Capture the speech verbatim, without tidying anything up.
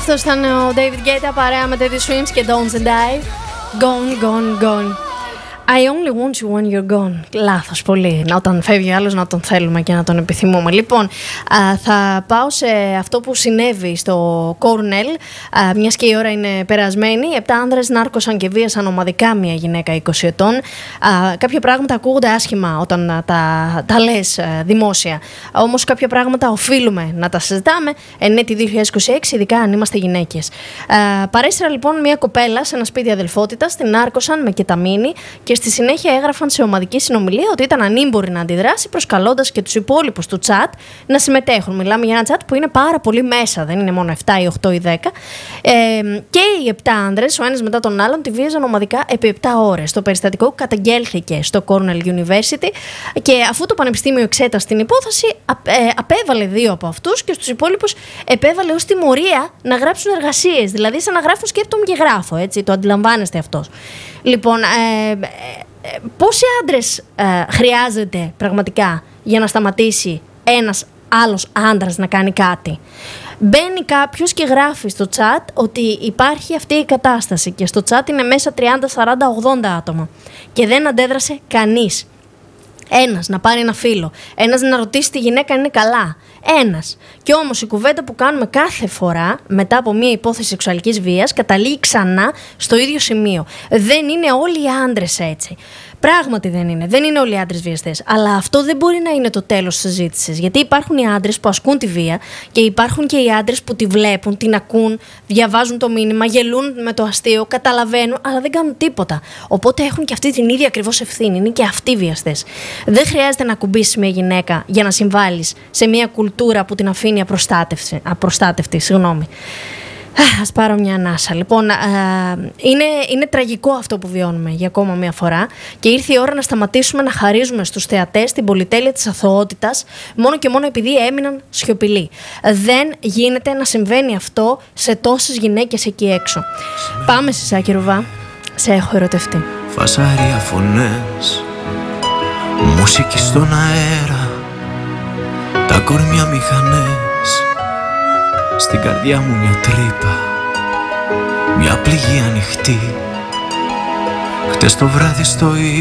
Αυτός ήταν ο David Guetta παρέα με Teddy Swims και Don't and Die. Gone, gone, gone. I only want you when you're gone. Λάθος πολύ. Να όταν φεύγει άλλος να τον θέλουμε και να τον επιθυμούμε. Λοιπόν, α, θα πάω σε αυτό που συνέβη στο Κόρνελ, μιας και η ώρα είναι περασμένη. Επτά άνδρες νάρκωσαν και βίασαν ομαδικά μια γυναίκα είκοσι ετών. Α, κάποια πράγματα ακούγονται άσχημα όταν α, τα, τα λες α, δημόσια. Όμως κάποια πράγματα οφείλουμε να τα συζητάμε εν έτη δύο χιλιάδες είκοσι έξι, ειδικά αν είμαστε γυναίκες. Α, παρέστηρα λοιπόν μια κοπέλα σε ένα σπίτι αδελφότητας, την νάρκωσαν με κεταμίνη και στη συνέχεια έγραφαν σε ομαδική συνομιλία ότι ήταν ανήμπορη να αντιδράσει, προσκαλώντας και τους υπόλοιπους του chat να συμμετέχουν. Μιλάμε για ένα chat που είναι πάρα πολύ μέσα, δεν είναι μόνο επτά ή οκτώ ή δέκα. Ε, και οι επτά άνδρες, ο ένας μετά τον άλλον, τη βίαζαν ομαδικά επί επτά ώρες. Το περιστατικό καταγγέλθηκε στο Cornell University και αφού το πανεπιστήμιο εξέτασε την υπόθεση, απ, ε, απέβαλε δύο από αυτούς και στους υπόλοιπους επέβαλε ως τιμωρία να γράψουν εργασίες. Δηλαδή, σαν να γράφουν σκέπτομαι και γράφω, έτσι, το αντιλαμβάνεστε αυτός. Λοιπόν, ε, ε, πόσοι άντρες ε, χρειάζεται πραγματικά για να σταματήσει ένας άλλος άντρας να κάνει κάτι? Μπαίνει κάποιος και γράφει στο chat ότι υπάρχει αυτή η κατάσταση και στο chat είναι μέσα τριάντα, σαράντα, ογδόντα άτομα και δεν αντέδρασε κανείς. Ένας να πάρει ένα φίλο, ένας να ρωτήσει τη γυναίκα αν είναι καλά. Ένας. Και όμως η κουβέντα που κάνουμε κάθε φορά μετά από μια υπόθεση σεξουαλικής βίας καταλήγει ξανά στο ίδιο σημείο. Δεν είναι όλοι οι άντρες έτσι. Πράγματι δεν είναι. Δεν είναι όλοι οι άντρες βιαστές. Αλλά αυτό δεν μπορεί να είναι το τέλος της συζήτησης. Γιατί υπάρχουν οι άντρες που ασκούν τη βία και υπάρχουν και οι άντρες που τη βλέπουν, την ακούν, διαβάζουν το μήνυμα, γελούν με το αστείο, καταλαβαίνουν, αλλά δεν κάνουν τίποτα. Οπότε έχουν και αυτή την ίδια ακριβώς ευθύνη. Είναι και αυτοί βιαστές. Δεν χρειάζεται να ακουμπήσεις μια γυναίκα για να συμβάλλεις σε μια κουλτούρα που την αφήνει απροστάτευτη. Συγγνώμη. Ας πάρω μια ανάσα. Λοιπόν, α, είναι, είναι τραγικό αυτό που βιώνουμε για ακόμα μια φορά και ήρθε η ώρα να σταματήσουμε να χαρίζουμε στους θεατές την πολυτέλεια της αθωότητας μόνο και μόνο επειδή έμειναν σιωπηλοί. Δεν γίνεται να συμβαίνει αυτό σε τόσες γυναίκες εκεί έξω. Πάμε σε Σάκη Ρουβά. Σε έχω ερωτευτεί. Φασαρία φωνές, μουσική στον αέρα, τα κορμιά μηχανές. Στην καρδιά μου μια τρύπα, μια πληγή ανοιχτή. Χτες το βράδυ στο